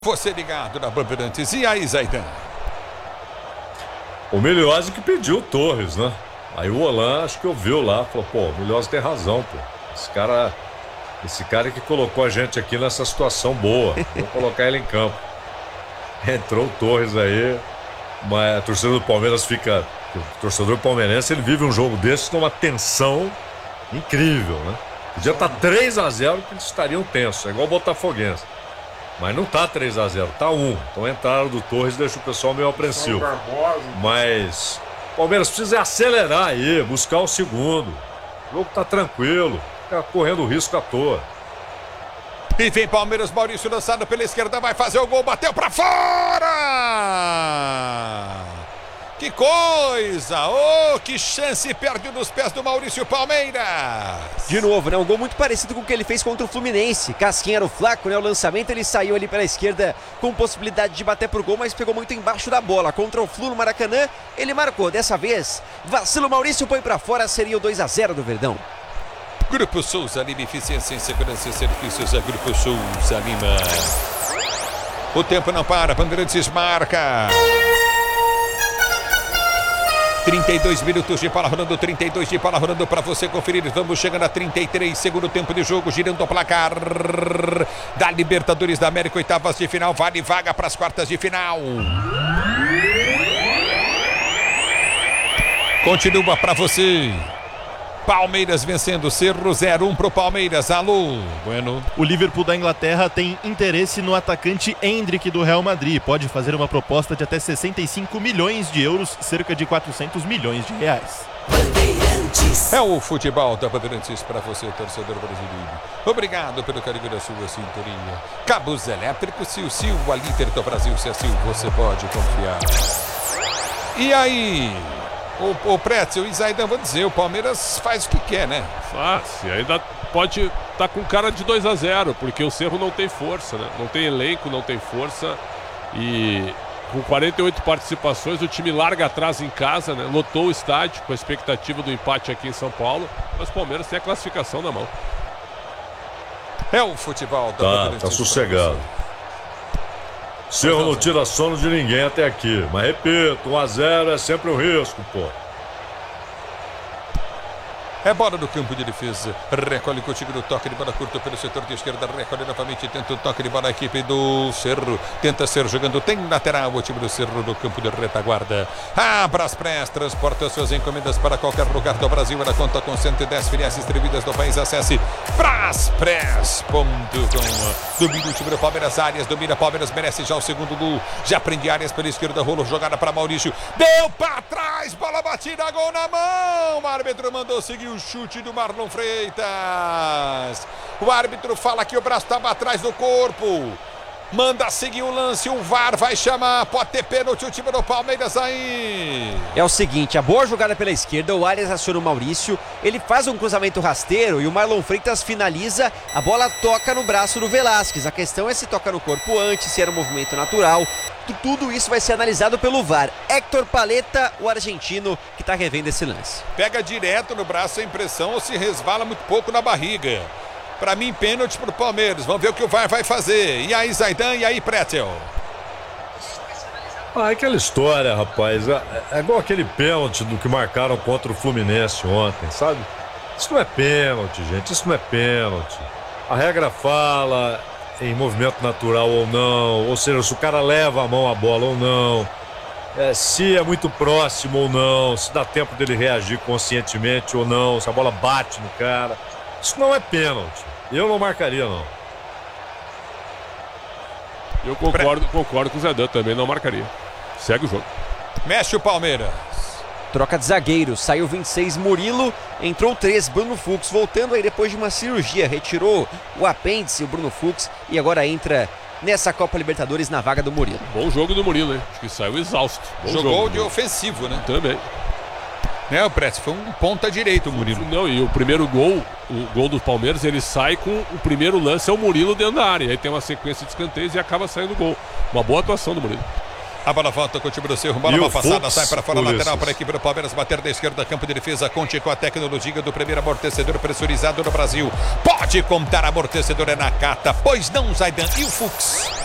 Você ligado na Bandeirantes. E aí, Zaidan? O Milhose que pediu o Torres, né? Aí o Olan acho que ouviu lá, falou, pô, o Milhose tem razão, pô. Esse cara que colocou a gente aqui nessa situação boa. Vou colocar ele em campo. Entrou o Torres aí, mas a torcida do Palmeiras fica... O torcedor palmeirense, ele vive um jogo desse numa tensão incrível, né? Podia estar 3-0 que eles estariam tensos, é igual o botafoguense. Mas não tá 3-0, tá 1. Então a entrada do Torres deixa o pessoal meio apreensivo. Mas o Palmeiras precisa acelerar aí, buscar o segundo. O jogo tá tranquilo, fica correndo risco à toa. E vem Palmeiras, Maurício lançado pela esquerda, vai fazer o gol, bateu pra fora! Que coisa! Oh, que chance perde nos pés do Maurício Palmeiras! De novo, né? Um gol muito parecido com o que ele fez contra o Fluminense. Casquinha era o flaco, né? O lançamento, ele saiu ali pela esquerda com possibilidade de bater pro gol, mas pegou muito embaixo da bola. Contra o Flu no Maracanã, ele marcou. Dessa vez, vacilo, Maurício põe pra fora, seria o 2-0 do Verdão. Grupo Souza Lima, eficiência em segurança e serviços. Grupo Souza Lima. O tempo não para, Bandeirantes marca. 32 minutos de bola rolando, 32 de bola rolando para você conferir. Vamos chegando a 33, segundo tempo de jogo, girando o placar da Libertadores da América, oitavas de final, vale vaga para as quartas de final. Continua para você. Palmeiras vencendo, Cerro 0-1 pro Palmeiras. Alô, bueno. O Liverpool da Inglaterra tem interesse no atacante Endrick do Real Madrid. Pode fazer uma proposta de até 65 milhões de euros, cerca de 400 milhões de reais. Bandeirantes. É o futebol da Bandeirantes para você, torcedor brasileiro. Obrigado pelo carinho da sua sintonia. Cabos elétricos, Sil, a líder do Brasil, se assim você pode confiar. E aí? O Pretzel e Zaidan, vou dizer, o Palmeiras faz o que quer, né? Faz, e ainda pode estar com cara de 2-0, porque o Cerro não tem força, né? Não tem elenco, não tem força. E com 48 participações, o time larga atrás em casa, né? Lotou o estádio com a expectativa do empate aqui em São Paulo. Mas o Palmeiras tem a classificação na mão. É o futebol da Tá sossegado. Cerro não tira sono de ninguém até aqui. Mas repito, 1-0 é sempre um risco, pô. É bola no campo de defesa. Recolhe contigo no toque de bola curto pelo setor de esquerda. Recolhe novamente, tenta o toque de bola. A equipe do Cerro tenta ser jogando. Tem lateral o time do Cerro no campo de retaguarda. A Braspress transporta suas encomendas para qualquer lugar do Brasil. Ela conta com 110 filiais distribuídas do país. Acesse braspress.com. Domina o time do Palmeiras. Arias domina. Palmeiras merece já o segundo gol. Já prende Arias pela esquerda. Rolo jogada para Maurício. Deu para trás. Bola batida. Gol na mão. O árbitro mandou seguir o chute do Marlon Freitas. O árbitro fala que o braço estava atrás do corpo. Manda seguir o lance, o VAR vai chamar. Pode ter pênalti o time do Palmeiras aí. É o seguinte, a boa jogada pela esquerda, o Arias aciona o Maurício, ele faz um cruzamento rasteiro e o Marlon Freitas finaliza, a bola toca no braço do Velasquez. A questão é se toca no corpo antes, se era um movimento natural. Tudo isso vai ser analisado pelo VAR. Héctor Paletta, o argentino, que está revendo esse lance. Pega direto no braço sem pressão ou se resvala muito pouco na barriga. Para mim, pênalti pro Palmeiras. Vamos ver o que o VAR vai fazer. E aí, Zaidan, e aí, Pretzel? É aquela história, rapaz. É igual aquele pênalti do que marcaram contra o Fluminense ontem, sabe? Isso não é pênalti, gente. Isso não é pênalti. A regra fala em movimento natural ou não. Ou seja, se o cara leva a mão à bola ou não. Se é muito próximo ou não. Se dá tempo dele reagir conscientemente ou não. Se a bola bate no cara. Isso não é pênalti. Eu não marcaria, não. Eu concordo com o Zaidan, também não marcaria. Segue o jogo. Mexe o Palmeiras. Troca de zagueiro, saiu 26 Murilo, entrou 3 Bruno Fux, voltando aí depois de uma cirurgia, retirou o apêndice, o Bruno Fux, e agora entra nessa Copa Libertadores na vaga do Murilo. Bom jogo do Murilo, hein? Acho que saiu exausto. Jogou de ofensivo, né? Também. O Pretzel foi um ponta direito, o Murilo. Não, e o primeiro gol, o gol do Palmeiras, ele sai com o primeiro lance, é o Murilo dentro da área. Aí tem uma sequência de escanteios e acaba saindo o gol. Uma boa atuação do Murilo. A bola volta com o time do Cerro, bola mal passada, sai para fora, lateral para a equipe do Palmeiras, bater da esquerda, campo de defesa, conte com a tecnologia do primeiro amortecedor pressurizado no Brasil. Pode contar, amortecedor é na Cata, pois não, Zaidan. E o Fux?